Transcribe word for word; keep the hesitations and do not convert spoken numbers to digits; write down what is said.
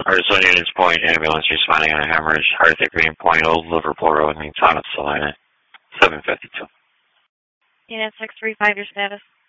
Artisan Units Point, ambulance responding on a hemorrhage, heart attack, Green Point, Old Liverpool Road, Thomas, Salina, seven fifty-two. Unit six three five, your status.